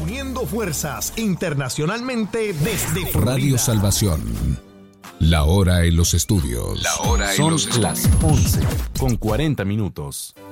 Uniendo fuerzas internacionalmente desde Florida. Radio Salvación. La hora en los estudios. Son las 11:40.